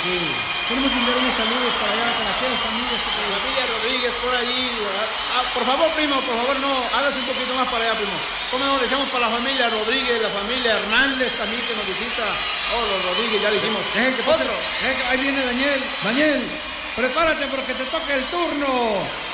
Sí. Queremos enviar unos saludos para allá, para aquellas familias que... La familia Rodríguez por allí. Por favor, primo, por favor, no, hágase un poquito más para allá, primo. ¿Cómo no? Le echamos para la familia Rodríguez, la familia Hernández también que nos visita. Oh, los Rodríguez, ya dijimos. Ahí viene Daniel. Daniel, prepárate porque te toca el turno.